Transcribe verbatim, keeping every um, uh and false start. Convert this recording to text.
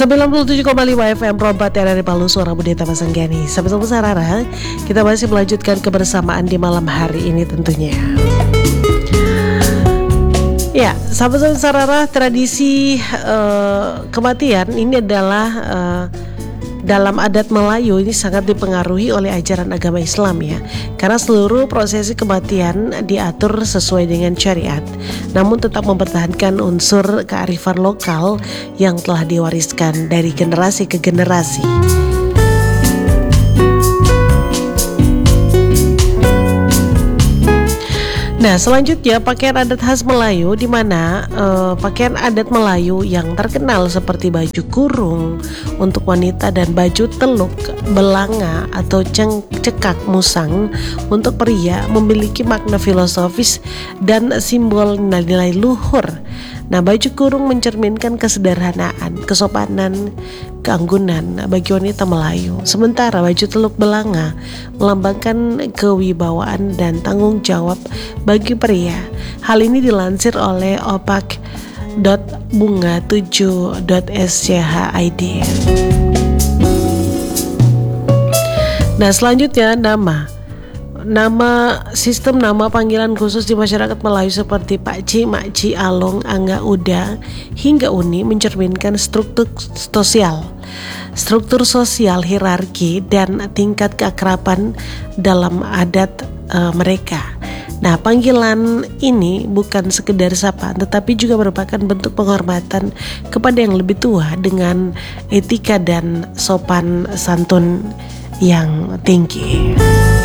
sembilan puluh tujuh koma lima F M Rompat yang dari Palu, suara Budi Tamasanggani. Sahabat Sarara, kita masih melanjutkan kebersamaan di malam hari ini tentunya. Ya, sahabat Sarara, tradisi uh, kematian ini adalah uh, dalam adat Melayu ini sangat dipengaruhi oleh ajaran agama Islam ya. Karena seluruh prosesi kematian diatur sesuai dengan syariat, namun tetap mempertahankan unsur kearifan lokal yang telah diwariskan dari generasi ke generasi. Nah, selanjutnya pakaian adat khas Melayu, di mana uh, pakaian adat Melayu yang terkenal seperti baju kurung untuk wanita dan baju teluk, belanga atau ceng, cekak musang untuk pria memiliki makna filosofis dan simbol nilai luhur. Nah, baju kurung mencerminkan kesederhanaan, kesopanan, keanggunan bagi wanita Melayu. Sementara baju teluk belanga melambangkan kewibawaan dan tanggung jawab bagi pria. Hal ini dilansir oleh opak dot bunga tujuh dot s c h i d. Nah, selanjutnya nama. Nama sistem nama panggilan khusus di masyarakat Melayu seperti Pakci, Makci, Along, Angga, Uda hingga Uni mencerminkan struktur sosial, struktur sosial hierarki dan tingkat keakraban dalam adat uh, mereka. Nah, panggilan ini bukan sekedar sapaan, tetapi juga merupakan bentuk penghormatan kepada yang lebih tua dengan etika dan sopan santun yang tinggi.